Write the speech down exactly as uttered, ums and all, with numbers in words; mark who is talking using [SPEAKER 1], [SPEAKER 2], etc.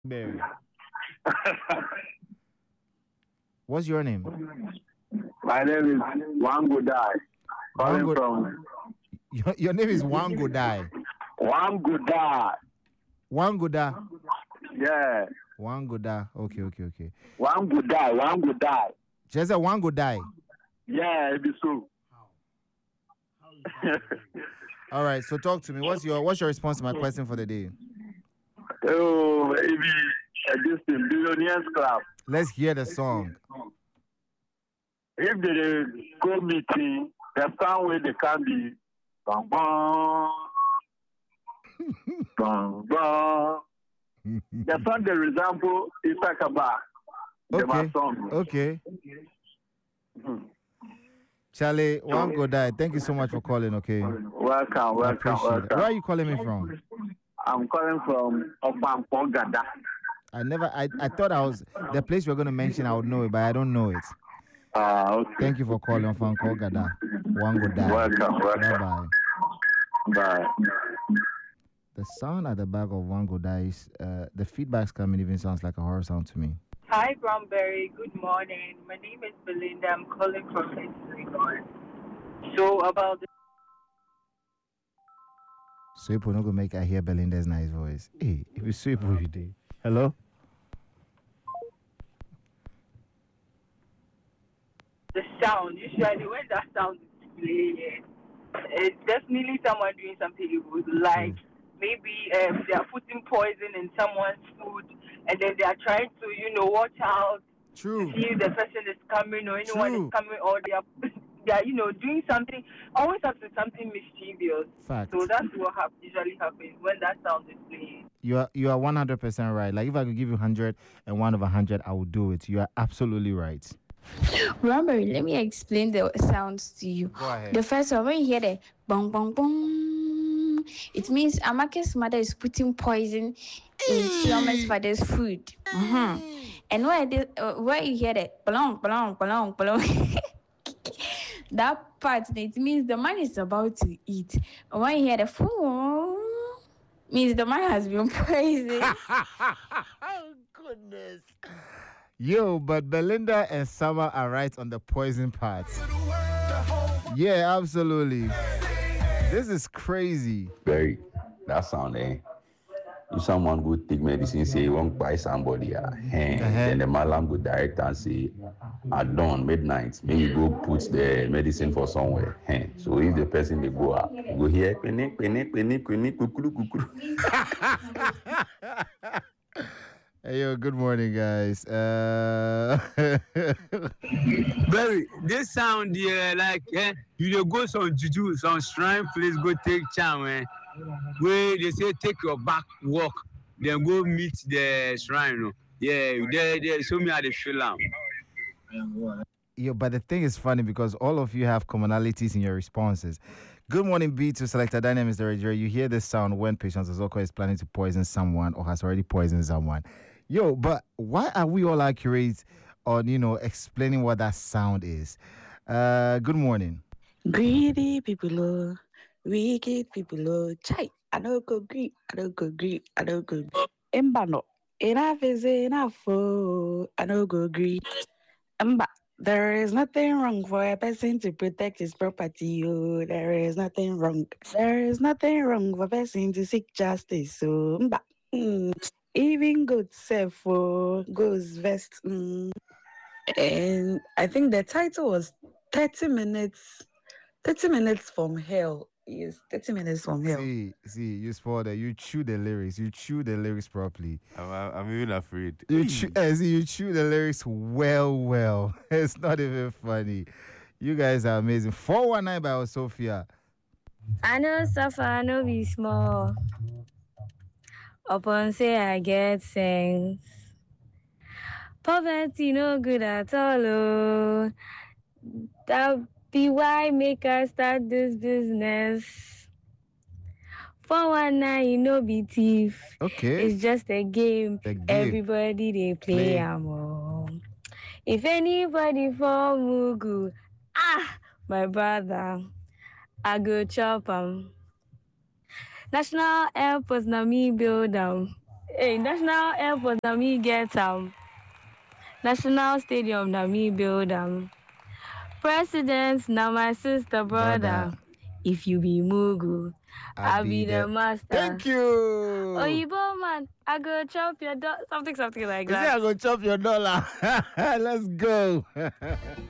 [SPEAKER 1] Barry. What's your name?
[SPEAKER 2] My name is Wango Dai, calling
[SPEAKER 1] Wango.
[SPEAKER 2] from
[SPEAKER 1] Your, your name is Wango Dai.
[SPEAKER 2] Wango Dai.
[SPEAKER 1] Wango Da.
[SPEAKER 2] Yeah,
[SPEAKER 1] Wango Da. Okay, okay, okay.
[SPEAKER 2] Wango Dai, Wango Dai.
[SPEAKER 1] Just a Wango Dai.
[SPEAKER 2] Yeah, it be so.
[SPEAKER 1] All right. So talk to me. What's your What's your response to my question for the day?
[SPEAKER 2] Oh, maybe uh, this thing, Billionaires Club.
[SPEAKER 1] Let's hear the song.
[SPEAKER 2] If they go meeting, the sound where they can be bang bang bang bang. The song they resemble Isakaba.
[SPEAKER 1] Okay.
[SPEAKER 2] Song.
[SPEAKER 1] Okay.
[SPEAKER 2] Hmm.
[SPEAKER 1] Charlie, Wango Dai. Thank you so much for calling. Okay.
[SPEAKER 2] Welcome,
[SPEAKER 1] I
[SPEAKER 2] welcome,
[SPEAKER 1] appreciate it.
[SPEAKER 2] welcome.
[SPEAKER 1] Where are you calling me from?
[SPEAKER 2] I'm calling from Opampo Gada.
[SPEAKER 1] I never. I, I thought I was the place you're going to mention. I would know it, but I don't know it.
[SPEAKER 2] Ah, uh, okay.
[SPEAKER 1] Thank you for calling from Kogada. Wango Dai.
[SPEAKER 2] Welcome, welcome.
[SPEAKER 1] Bye bye.
[SPEAKER 2] Bye.
[SPEAKER 1] The sound at the back of Wango Dai is uh, the feedback's coming. Even sounds like a horror sound to me.
[SPEAKER 3] Hi, Brownberry. Good morning. My name is Belinda. I'm calling from Illinois. So about the
[SPEAKER 1] Sweepo no go make I hear Belinda's nice voice. Hey, if it's Sweepo you did. Hello?
[SPEAKER 3] the sound, usually when that sound is playing, it's definitely someone doing something evil. Like maybe um, they are putting poison in someone's food, and then they are trying to, you know, watch out
[SPEAKER 1] True.
[SPEAKER 3] to see if the person is coming or anyone
[SPEAKER 1] True.
[SPEAKER 3] is coming, or they are, they are, you know, doing something, always up to something mischievous.
[SPEAKER 1] Fact.
[SPEAKER 3] So that's what hap- usually happens when that sound is playing.
[SPEAKER 1] You are you are one hundred percent right. Like if I could give you one hundred and one of one hundred, I would do it. You are absolutely right.
[SPEAKER 4] Remember, let me explain the sounds to you.
[SPEAKER 1] Go ahead.
[SPEAKER 4] The first one, when you hear the bong bong bong, it means Amake's mother is putting poison in Chioma's father's food. Mm-hmm. And when, did, uh, when you hear the blong blong blong blong, that part, it means the man is about to eat. And when you hear the food, means the man has been poisoned.
[SPEAKER 1] Oh, goodness. Yo, but Belinda and Summer are right on the poison part. Yeah, absolutely. This is crazy.
[SPEAKER 5] Very, that sound, eh? If someone go take medicine, say you won't buy somebody, uh, uh-huh. Then the malam go direct and say, at dawn, midnight, maybe you go put the medicine for somewhere. Eh? So if the person they go out, you go here, penny, penny, penny, penny, kukuru, kukuru.
[SPEAKER 1] Hey, yo, good morning, guys. Uh...
[SPEAKER 6] Barry, this sound, yeah, like, eh, you dey go some juju, some shrine place, go take charm, eh? Where they say take your back walk, then go meet the shrine. No? Yeah, they, they show me how they feel am.
[SPEAKER 1] Yo, but the thing is funny because all of you have commonalities in your responses. Good morning, B to Selector Dynamics, the radio. You hear this sound when Patience Ozoko is planning to poison someone or has already poisoned someone. Yo, but why are we all accurate on, you know, explaining what that sound is? Uh, good morning.
[SPEAKER 7] Greedy people, oh, wicked people, oh, chai. I don't go greed, I don't go greed, I don't go greed. Embano, enough is enough, oh, I don't go greed. Emba, there is nothing wrong for a person to protect his property, oh, there is nothing wrong. There is nothing wrong for a person to seek justice, so, emba. Mm. Even good self oh, goes vest. Mm. And I think the title was thirty minutes, thirty minutes from hell. Yes, thirty minutes from hell.
[SPEAKER 1] See, see, you spoiled it. You chew the lyrics. You chew the lyrics properly.
[SPEAKER 8] I'm, I'm, I'm even afraid.
[SPEAKER 1] You chew, uh, see, you chew the lyrics well, well. It's not even funny. You guys are amazing. four one nine by Sophia.
[SPEAKER 9] I know suffer, I know be small. Upon say I get sense. Poverty no good at all. Oh. That be why make us start this business. four one nine, you know, be thief.
[SPEAKER 1] Okay.
[SPEAKER 9] It's just a game.
[SPEAKER 1] A game.
[SPEAKER 9] Everybody they play am. Oh. If anybody for Mugu, ah, my brother, I go chop am. National Airport na me build am. Hey, National Airport na me get um National Stadium na me build um President na my sister brother.
[SPEAKER 1] Brother.
[SPEAKER 9] If you be Mugu, I'll be the master.
[SPEAKER 1] Thank you.
[SPEAKER 9] Oyibo man, I go chop your do- something something like
[SPEAKER 1] Is it
[SPEAKER 9] that.
[SPEAKER 1] I go chop your dollar? Let's go.